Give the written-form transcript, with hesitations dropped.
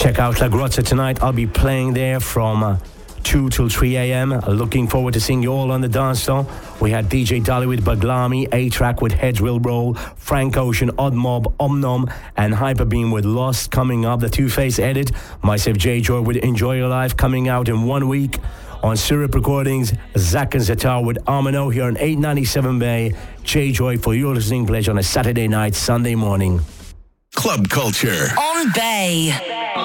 Check out La Grozza tonight. I'll be playing there from 2 till 3 a.m. Looking forward to seeing you all on the dance floor. We had DJ Dolly with Baglami, A-Track with Heads Will Roll, Frank Ocean, Odd Mob, Omnom, and Hyperbeam with Lost coming up. The Two-Face edit. Myself, J Joy with Enjoy Your Life coming out in 1 week. On Syrup Recordings, Zach and Zatar with Armino here on 897 Bay. J Joy for your listening pleasure on a Saturday night, Sunday morning. Club Culture on Bay.